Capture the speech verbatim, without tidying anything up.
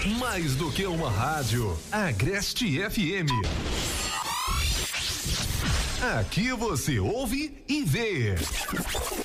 Mais do que uma rádio, Agreste F M. Aqui você ouve e vê.